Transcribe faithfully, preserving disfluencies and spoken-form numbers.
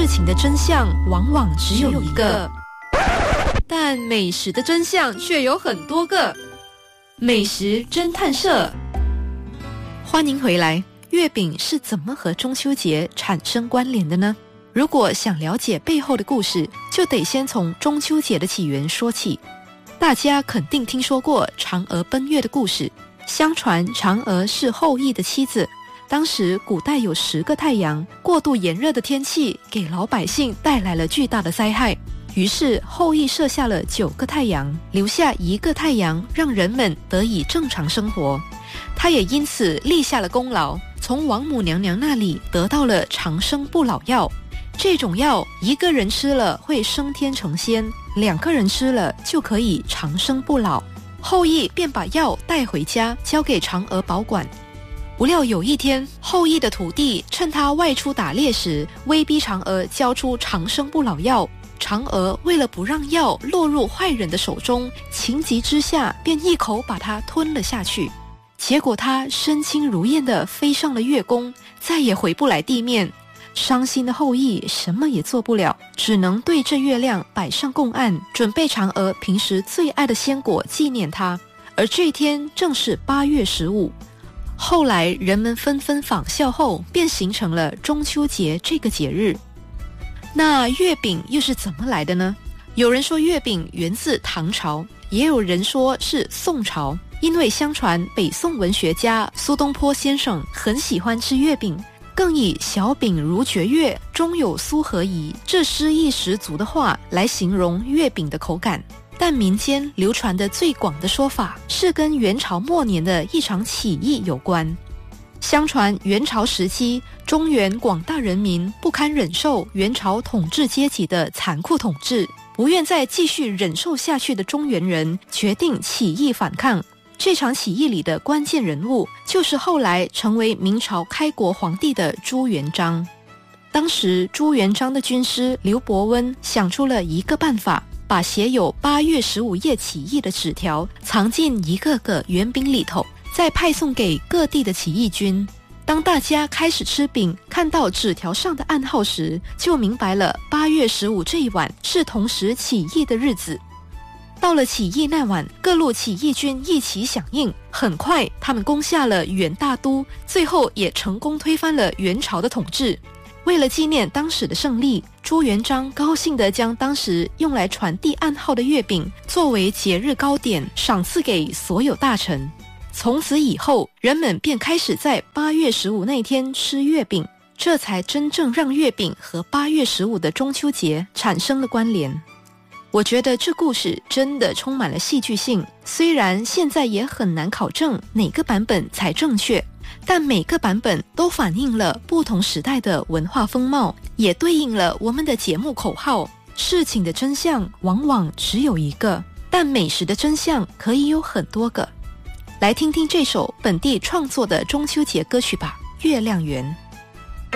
情的真相往往只有一个，但美食的真相却有很多个。美食侦探社，欢迎回来。月饼是怎么和中秋节产生关联的呢？如果想了解背后的故事，就得先从中秋节的起源说起。大家肯定听说过嫦娥奔月的故事。相传嫦娥是后羿的妻子，当时古代有十个太阳，过度炎热的天气给老百姓带来了巨大的灾害。于是后羿设下了九个太阳，留下一个太阳让人们得以正常生活。他也因此立下了功劳，从王母娘娘那里得到了长生不老药。这种药一个人吃了会升天成仙，两个人吃了就可以长生不老。后羿便把药带回家，交给嫦娥保管。不料有一天，后羿的徒弟趁他外出打猎时，威逼嫦娥交出长生不老药。嫦娥为了不让药落入坏人的手中，情急之下便一口把它吞了下去。结果他身轻如燕地飞上了月宫，再也回不来地面。伤心的后羿什么也做不了，只能对着月亮摆上供案，准备嫦娥平时最爱的鲜果纪念他。而这天正是八月十五。后来人们纷纷仿效后，便形成了中秋节这个节日。那月饼又是怎么来的呢？有人说月饼源自唐朝，也有人说是宋朝，因为相传北宋文学家苏东坡先生很喜欢吃月饼，更以小饼如绝月，中有酥何宜这诗意十足的话来形容月饼的口感。但民间流传的最广的说法是跟元朝末年的一场起义有关。相传元朝时期，中原广大人民不堪忍受元朝统治阶级的残酷统治，不愿再继续忍受下去的中原人决定起义反抗。这场起义里的关键人物就是后来成为明朝开国皇帝的朱元璋。当时朱元璋的军师刘伯温想出了一个办法，把写有八月十五夜起义的纸条藏进一个个圆饼里头，再派送给各地的起义军。当大家开始吃饼，看到纸条上的暗号时，就明白了八月十五这一晚是同时起义的日子。到了起义那晚，各路起义军一起响应，很快他们攻下了元大都，最后也成功推翻了元朝的统治。为了纪念当时的胜利，朱元璋高兴地将当时用来传递暗号的月饼作为节日糕点赏赐给所有大臣。从此以后，人们便开始在八月十五那天吃月饼，这才真正让月饼和八月十五的中秋节产生了关联。我觉得这故事真的充满了戏剧性，虽然现在也很难考证哪个版本才正确，但每个版本都反映了不同时代的文化风貌，也对应了我们的节目口号：事情的真相往往只有一个，但美食的真相可以有很多个。来听听这首本地创作的中秋节歌曲吧，《月亮圆》。